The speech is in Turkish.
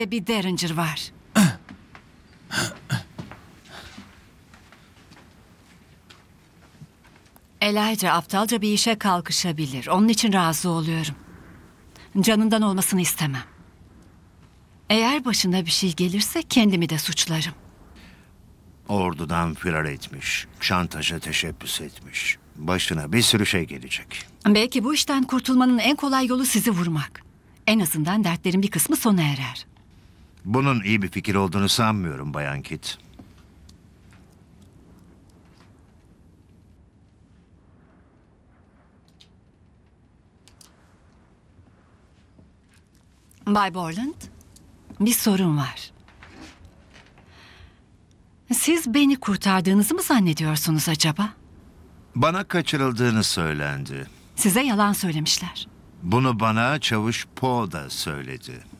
Bir Derringer var. Elijah aptalca bir işe kalkışabilir. Onun için razı oluyorum. Canından olmasını istemem. Eğer başına bir şey gelirse kendimi de suçlarım. Ordudan firar etmiş, şantaja teşebbüs etmiş. Başına bir sürü şey gelecek. Belki bu işten kurtulmanın en kolay yolu sizi vurmak. En azından dertlerin bir kısmı sona erer. Bunun iyi bir fikir olduğunu sanmıyorum Bayan Kit. Bay Borland, bir sorun var. Siz beni kurtardığınızı mı zannediyorsunuz acaba? Bana kaçırıldığını söylendi. Size yalan söylemişler. Bunu bana Çavuş Poe da söyledi.